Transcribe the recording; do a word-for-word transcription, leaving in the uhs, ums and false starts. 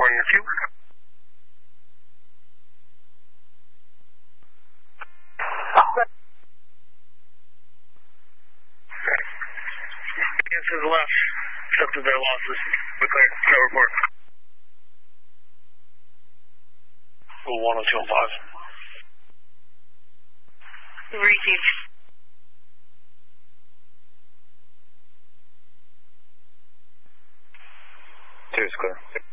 reporting your queue. Against his left, accepted their losses. We're clear. No report. one oh two oh five. Received. Two is clear.